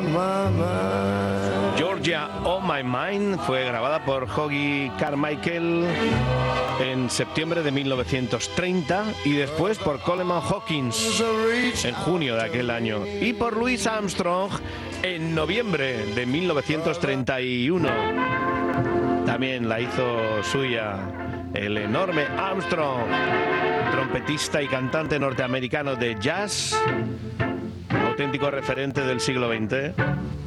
Georgia on My Mind fue grabada por Hoagy Carmichael en septiembre de 1930 y después por Coleman Hawkins en junio de aquel año y por Louis Armstrong en noviembre de 1931. También la hizo suya el enorme Armstrong, trompetista y cantante norteamericano de jazz, auténtico referente del siglo XX.